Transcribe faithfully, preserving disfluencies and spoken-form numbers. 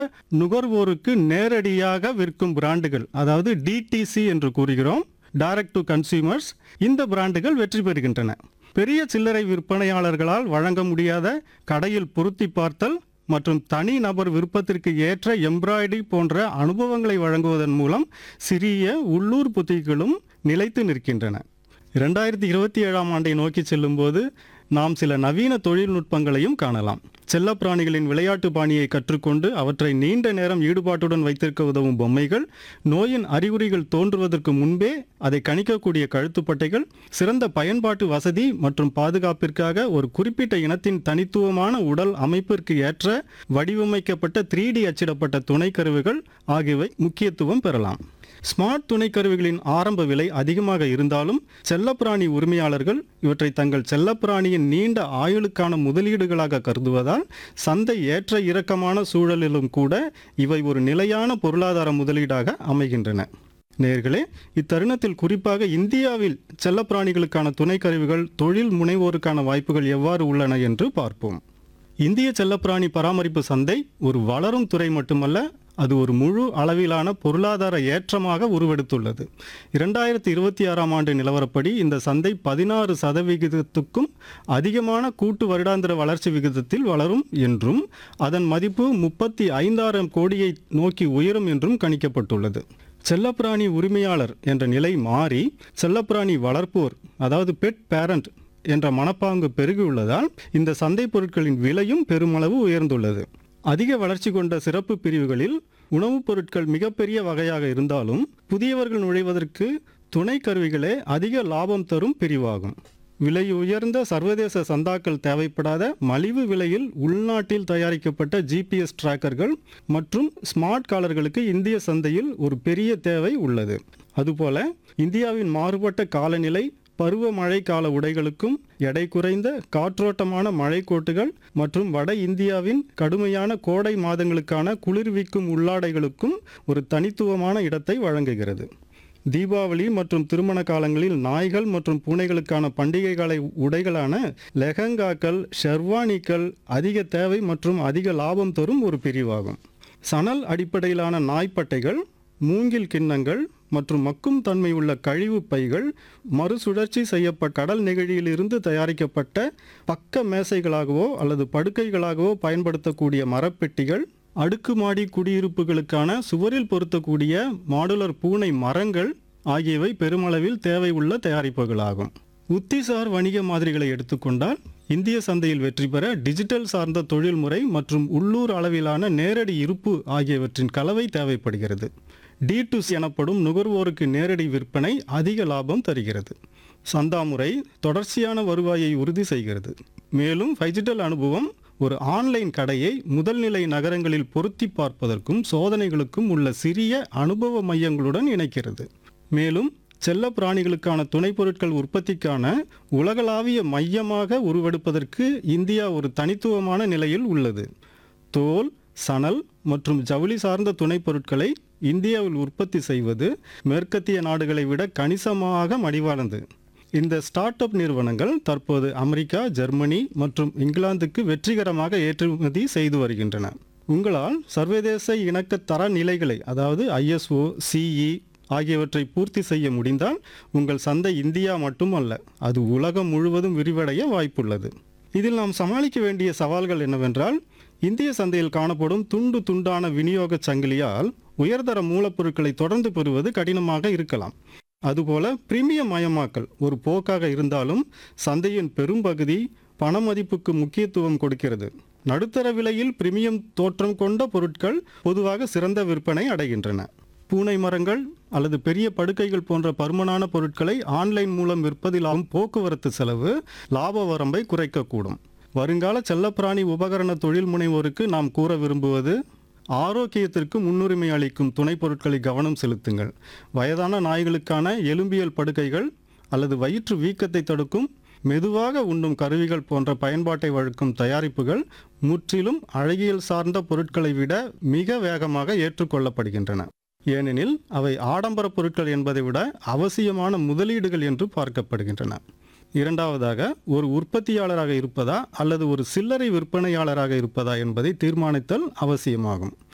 நுகர்வோருக்கு நேரடியாக விற்கும் பிராண்டுகள், அதாவது டிடிசி என்று கூறுகிறோம், டைரக்ட் டு கன்சியூமர்ஸ். இந்த பிராண்டுகள் வெற்றி பெறுகின்றன. பெரிய சில்லறை விற்பனையாளர்களால் வழங்க முடியாத கடையில் பொருத்தி பார்த்தல் மற்றும் தனி நபர் விருப்பத்திற்கு ஏற்ற எம்ப்ராய்டரி போன்ற அனுபவங்களை வழங்குவதன் மூலம் சிறிய உள்ளூர் புத்திகளும் நிலைத்து நிற்கின்றன. இரண்டாயிரத்தி இருபத்தி ஏழாம் ஆண்டை நோக்கி செல்லும்போது நாம் சில நவீன தொழில்நுட்பங்களையும் காணலாம். செல்லப்பிராணிகளின் விளையாட்டு பாணியை கற்றுக்கொண்டு அவற்றை நீண்ட நேரம் ஈடுபாட்டுடன் வைத்திருக்க உதவும் பொம்மைகள், நோயின் அறிகுறிகள் தோன்றுவதற்கு முன்பே அதை கணிக்கக்கூடிய கழுத்துப்பட்டைகள், சிறந்த பயன்பாட்டு வசதி மற்றும் பாதுகாப்பிற்காக ஒரு குறிப்பிட்ட இனத்தின் தனித்துவமான உடல் அமைப்பிற்கு ஏற்ற வடிவமைக்கப்பட்ட த்ரீ டி அச்சிடப்பட்ட துணைக்கருவிகள் ஆகியவை முக்கியத்துவம் பெறலாம். ஸ்மார்ட் துணைக்கருவிகளின் ஆரம்ப விலை அதிகமாக இருந்தாலும் செல்லப்பிராணி உரிமையாளர்கள் இவற்றை தங்கள் செல்லப்பிராணியின் நீண்ட ஆயுளுக்கான முதலீடுகளாக கருதுவதால் சந்தை ஏற்ற இறக்கமான சூழலிலும் கூட இவை ஒரு நிலையான பொருளாதார முதலீடாக அமைகின்றன. நேயர்களே, இத்தருணத்தில் குறிப்பாக இந்தியாவில் செல்லப்பிராணிகளுக்கான துணைக்கருவிகள் தொழில் முனைவோருக்கான வாய்ப்புகள் எவ்வாறு உள்ளன என்று பார்ப்போம். இந்திய செல்லப்பிராணி பராமரிப்பு சந்தை ஒரு வளரும் துறை மட்டுமல்ல, அது ஒரு முழு அளவிலான பொருளாதார ஏற்றமாக உருவெடுத்துள்ளது. இரண்டாயிரத்தி இருபத்தி ஆறாம் ஆண்டு நிலவரப்படி இந்த சந்தை பதினாறு சதவிகிதத்துக்கும் அதிகமான கூட்டு வருடாந்திர வளர்ச்சி விகிதத்தில் வளரும் என்றும் அதன் மதிப்பு முப்பத்தி ஐந்தாயிரம் கோடியை நோக்கி உயரும் என்றும் கணிக்கப்பட்டுள்ளது. செல்லப்பிராணி உரிமையாளர் என்ற நிலை மாறி செல்லப்பிராணி வளர்ப்போர், அதாவது பெட் பேரண்ட் என்ற மனப்பாங்கு பெருகியுள்ளதால் இந்த சந்தை பொருட்களின் விலையும் பெருமளவு உயர்ந்துள்ளது. அதிக வளர்ச்சி கொண்ட சிறப்பு பிரிவுகளில் உணவுப் பொருட்கள் மிகப்பெரிய வகையாக இருந்தாலும் புதியவர்கள் நுழைவதற்கு துணை கருவிகளே அதிக லாபம் தரும் பிரிவாகும். விலை உயர்ந்த சர்வதேச சந்தாக்கள் தேவைப்படாத மலிவு விலையில் உள்நாட்டில் தயாரிக்கப்பட்ட ஜிபிஎஸ் டிராக்கர்கள் மற்றும் ஸ்மார்ட் காலர்களுக்கு இந்திய சந்தையில் ஒரு பெரிய தேவை உள்ளது. அதுபோல இந்தியாவின் மாறுபட்ட காலநிலை, பருவ மழை கால உடைகளுக்கும், எடை குறைந்த காற்றோட்டமான மழைக்கோட்டுகள் மற்றும் வட இந்தியாவின் கடுமையான கோடை மாதங்களுக்கான குளிர்விக்கும் உள்ளாடைகளுக்கும் ஒரு தனித்துவமான இடத்தை வழங்குகிறது. தீபாவளி மற்றும் திருமண காலங்களில் நாய்கள் மற்றும் பூனைகளுக்கான பண்டிகை கால உடைகளான லெஹங்காக்கள், ஷெர்வானிக்கள் அதிக தேவை மற்றும் அதிக லாபம் தரும் ஒரு பிரிவாகும். சணல் அடிப்படையிலான நாய்ப்பட்டைகள், மூங்கில் கிண்ணங்கள் மற்றும் மக்கும் தன்மை உள்ள கழிவு பைகள், மறுசுழற்சி செய்யப்பட்ட கடல் நெகிழியிலிருந்து தயாரிக்கப்பட்ட பக்க மேசைகளாகவோ அல்லது படுக்கைகளாகவோ பயன்படுத்தக்கூடிய மரப்பெட்டிகள், அடுக்குமாடி குடியிருப்புகளுக்கான சுவரில் பொருத்தக்கூடிய மாடுலர் பூனை மரங்கள் ஆகியவை பெருமளவில் தேவை உள்ள தயாரிப்புகளாகும். உத்திசார் வணிக மாதிரிகளை எடுத்துக்கொண்டால் இந்திய சந்தையில் வெற்றி பெற டிஜிட்டல் சார்ந்த தொழில்முறை மற்றும் உள்ளூர் அளவிலான நேரடி இருப்பு ஆகியவற்றின் கலவை தேவைப்படுகிறது. டி டு சி எனப்படும் நுகர்வோருக்கு நேரடி விற்பனை அதிக லாபம் தருகிறது. சந்தா முறை தொடர்ச்சியான வருவாயை உறுதி செய்கிறது. மேலும் டிஜிட்டல் அனுபவம் ஒரு ஆன்லைன் கடையை முதல்நிலை நகரங்களில் பொருத்தி பார்ப்பதற்கும் சோதனைகளுக்கும் உள்ள சிறிய அனுபவ மையங்களுடன் இணைக்கிறது. மேலும் செல்ல பிராணிகளுக்கான துணை பொருட்கள் உற்பத்திக்கான உலகளாவிய மையமாக உருவெடுப்பதற்கு இந்தியா ஒரு தனித்துவமான நிலையில் உள்ளது. தோல், சணல் மற்றும் ஜவுளி சார்ந்த துணை பொருட்களை இந்தியாவில் உற்பத்தி செய்வது மேற்கத்திய நாடுகளை விட கணிசமாக மடிவானது. இந்த ஸ்டார்ட் அப் நிறுவனங்கள் தற்போது அமெரிக்கா, ஜெர்மனி மற்றும் இங்கிலாந்துக்கு வெற்றிகரமாக ஏற்றுமதி செய்து வருகின்றன. உங்களால் சர்வதேச இணக்க தர நிலைகளை, அதாவது ஐஎஸ்ஓ, சிஇ ஆகியவற்றை பூர்த்தி செய்ய முடிந்தால் உங்கள் சந்தை இந்தியா மட்டுமல்ல, அது உலகம் முழுவதும் விரிவடைய வாய்ப்புள்ளது. இதில் நாம் சமாளிக்க வேண்டிய சவால்கள் என்னவென்றால், இந்திய சந்தையில் காணப்படும் துண்டு துண்டான விநியோக சங்கிலியால் உயர்தர மூலப்பொருட்களை தொடர்ந்து பெறுவது கடினமாக இருக்கலாம். அதுபோல பிரீமியம் மயமாக்கல் ஒரு போக்காக இருந்தாலும் சந்தையின் பெரும்பகுதி பண மதிப்புக்கு முக்கியத்துவம் கொடுக்கிறது. நடுத்தர விலையில் பிரீமியம் தோற்றம் கொண்ட பொருட்கள் பொதுவாக சிறந்த விற்பனை அடைகின்றன. பூனை மரங்கள் அல்லது பெரிய படுக்கைகள் போன்ற பருமனான பொருட்களை ஆன்லைன் மூலம் விற்பதிலாகும் போக்குவரத்து செலவு லாப வரம்பை குறைக்கக்கூடும். வருங்கால செல்லப்பிராணி உபகரண தொழில் முனைவோருக்கு நாம் கூற விரும்புவது, ஆரோக்கியத்திற்கு முன்னுரிமை அளிக்கும் துணை பொருட்களை கவனம் செலுத்துங்கள். வயதான நாய்களுக்கான எலும்பியல் படுக்கைகள் அல்லது வயிற்று வீக்கத்தை தடுக்கும் மெதுவாக உண்ணும் கருவிகள் போன்ற பயன்பாட்டை வழங்கும் தயாரிப்புகள் முற்றிலும் அழகியல் சார்ந்த பொருட்களை விட மிக வேகமாக ஏற்றுக்கொள்ளப்படுகின்றன. ஏனெனில் அவை ஆடம்பர பொருட்கள் என்பதை விட அவசியமான முதலீடுகள் என்று பார்க்கப்படுகின்றன. இரண்டாவதாக, ஒரு உற்பத்தியாளராக இருப்பதா அல்லது ஒரு சில்லறை விற்பனையாளராக இருப்பதா என்பதை தீர்மானித்தல் அவசியமாகும்.